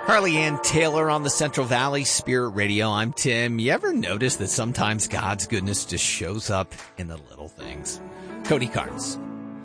Harley Ann Taylor on the Central Valley Spirit Radio. I'm Tim. You ever notice that sometimes God's goodness just shows up in the little things? Cody Carnes.